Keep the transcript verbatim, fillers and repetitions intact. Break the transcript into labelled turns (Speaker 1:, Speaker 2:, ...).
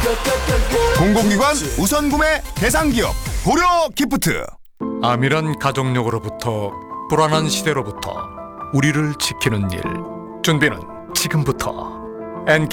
Speaker 1: 공공기관 우선구매 대상기업 고려기프트.
Speaker 2: 암이란 가족력으로부터 불안한 시대로부터 우리를 지키는 일. 준비는 지금부터. 엔케이